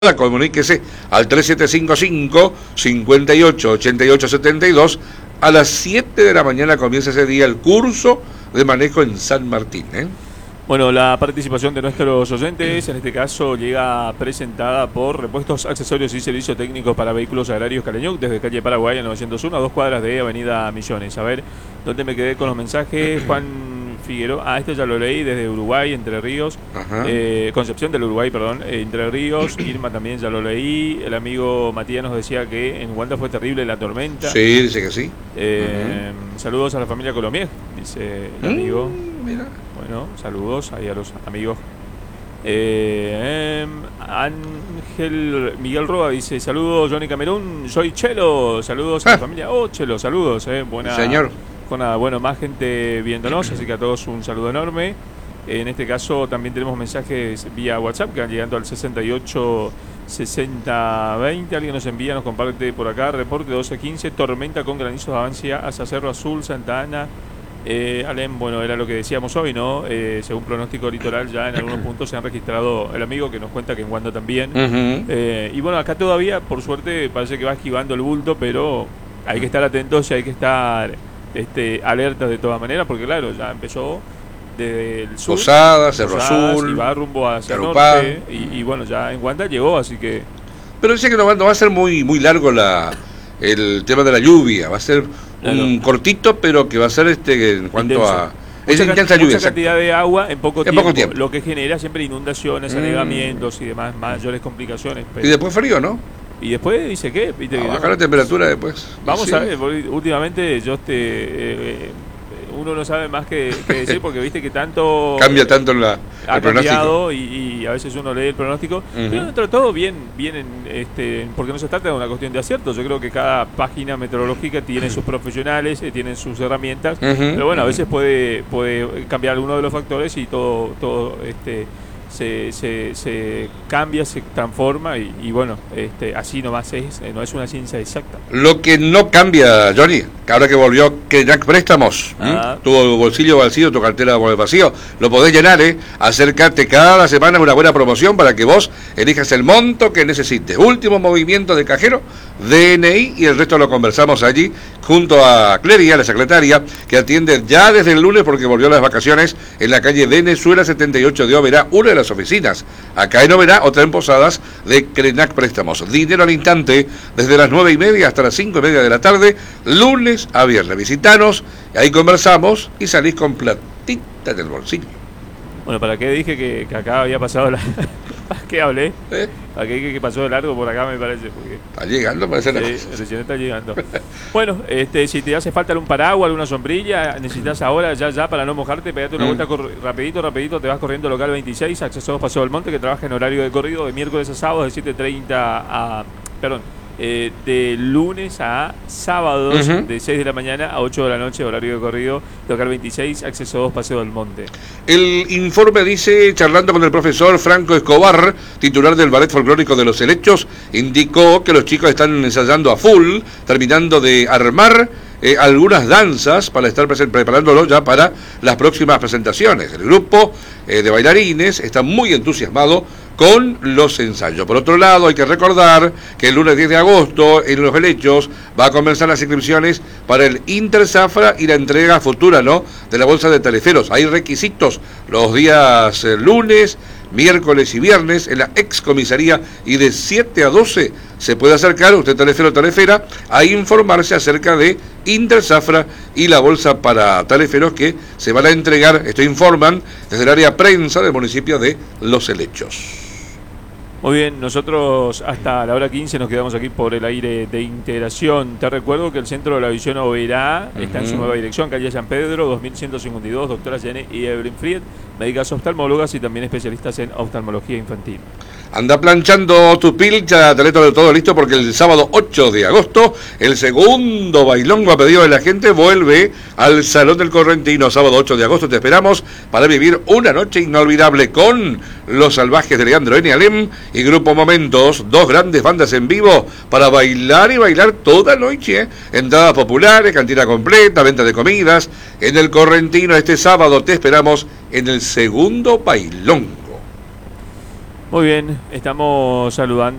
Comuníquese al 3755-588872. A las 7 de la mañana comienza ese día el curso de manejo en San Martín. Bueno, la participación de nuestros oyentes, en este caso, llega presentada por Repuestos, Accesorios y Servicio Técnico para Vehículos Agrarios Caleñuc, desde calle Paraguay a 901, a 2 cuadras de Avenida Misiones. A ver, ¿dónde me quedé con los mensajes? Juan Figueroa, este ya lo leí, desde Uruguay, Entre Ríos, Concepción del Uruguay, perdón, Entre Ríos. Irma también ya lo leí. El amigo Matías nos decía que en Wanda fue terrible la tormenta. Sí, dice que sí. Saludos a la familia Colomier, dice el amigo. Mira. Bueno, saludos ahí a los amigos. Ángel Miguel Roa dice: saludos Johnny Camerún, soy Chelo, saludos a la familia. Oh, Chelo, saludos, buena, señor. Bueno, más gente viéndonos, así que a todos un saludo enorme. En este caso también tenemos mensajes vía WhatsApp que van llegando al 68 60 20. Alguien nos envía, nos comparte por acá: reporte 12:15, tormenta con granizos de avance hacia Cerro Azul, Santa Ana. Alem, bueno, era lo que decíamos hoy, ¿no? Según pronóstico litoral, ya en algunos puntos se han registrado, el amigo que nos cuenta que en Wanda también. Y bueno, acá todavía, por suerte, parece que va esquivando el bulto, pero hay que estar atentos y hay que estar alertas de todas maneras, porque claro, ya empezó desde el sur, Posadas, Cerro Azul, y va rumbo hacia el Carupá. norte, y bueno, ya en Wanda llegó, así que... Pero dice que no va a ser muy largo el tema de la lluvia, va a ser un cortito, pero que va a ser en cuanto intenso. a... Es intensa lluvia. Mucha cantidad de agua en poco tiempo, lo que genera siempre inundaciones, anegamientos y demás, mayores complicaciones. Y después frío, ¿no? Y después dice que bajar la temperatura después. Vamos a ver, últimamente uno no sabe más que decir, porque viste que tanto cambia tanto el pronóstico y a veces uno lee el pronóstico, pero dentro de todo bien porque no se trata de una cuestión de acierto. Yo creo que cada página meteorológica tiene sus profesionales, tienen sus herramientas, pero bueno, a veces puede cambiar alguno de los factores y todo se cambia, se transforma y bueno, así nomás no es una ciencia exacta. Lo que no cambia, Johnny, que ahora que volvió Krenak Préstamos, tu bolsillo vacío, tu cartera vacío, lo podés llenar, acércate cada semana a una buena promoción para que vos elijas el monto que necesites. Último movimiento de cajero, DNI, y el resto lo conversamos allí junto a Cleria, la secretaria, que atiende ya desde el lunes porque volvió a las vacaciones, en la calle Venezuela 78 de Oberá, una de las oficinas. Acá en Oberá, otra en Posadas, de Krenak Préstamos. Dinero al instante, desde las 9:30 hasta las 5:30 de la tarde, lunes a viernes. Visitanos, ahí conversamos y salís con platita del bolsillo. Bueno, ¿para qué dije que acá había pasado ¿Para qué hablé? ¿Para qué dije que pasó de largo por acá, me parece? Porque... Está llegando, parece la cosa. Recién está llegando. Bueno, si te hace falta un paraguas, alguna sombrilla, necesitas ahora, ya, para no mojarte, pegate una vuelta rapidito, te vas corriendo local 26, acceso 2 Paseo del Monte, que trabaja en horario de corrido de miércoles a sábado de 7:30 de lunes a sábados, de 6 de la mañana a 8 de la noche, horario de corrido, local 26, acceso 2, Paseo del Monte. El informe dice, charlando con el profesor Franco Escobar, titular del Ballet Folclórico de Los Helechos, indicó que los chicos están ensayando a full, terminando de armar algunas danzas para estar preparándolo ya para las próximas presentaciones. El grupo de bailarines está muy entusiasmado con los ensayos. Por otro lado, hay que recordar que el lunes 10 de agosto en Los Helechos va a comenzar las inscripciones para el Interzafra y la entrega futura, de la bolsa de Teleferos. Hay requisitos los días lunes, miércoles y viernes en la excomisaría, y de 7 a 12 se puede acercar usted, Telefero o Telefera, a informarse acerca de Interzafra y la bolsa para Teleferos que se van a entregar, esto informan desde el área prensa del municipio de Los Helechos. Muy bien, nosotros hasta la hora 15 nos quedamos aquí por el aire de Integración. Te recuerdo que el Centro de la Visión Oberá está en su nueva dirección, calle San Pedro, 2152, doctora Jenny y Evelyn Fried, médicas oftalmólogas y también especialistas en oftalmología infantil. Anda planchando tu pilcha, tenés todo listo, porque el sábado 8 de agosto, el segundo bailongo a pedido de la gente vuelve al Salón del Correntino. Sábado 8 de agosto te esperamos para vivir una noche inolvidable con Los Salvajes de Leandro N. Alem y Grupo Momentos, dos grandes bandas en vivo para bailar y bailar toda noche. Entradas populares, cantina completa, venta de comidas. En el Correntino este sábado te esperamos en el segundo bailongo. Muy bien, estamos saludando.